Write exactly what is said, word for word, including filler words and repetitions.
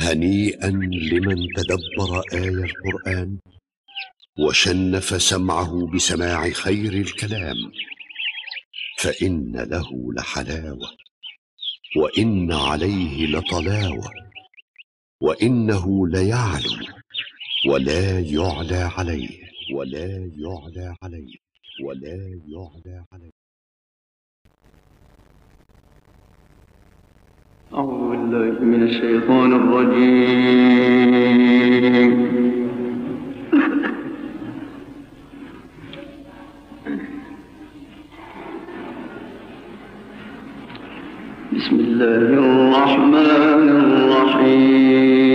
هنيئا لمن تدبر آي القرآن وشنف سمعه بسماع خير الكلام، فإن له لحلاوة وإن عليه لطلاوة، وإنه ليعلو ولا يعلى عليه ولا يعلى عليه ولا يعلى عليه. أعوذ بالله من الشيطان الرجيم. بسم الله الرحمن الرحيم.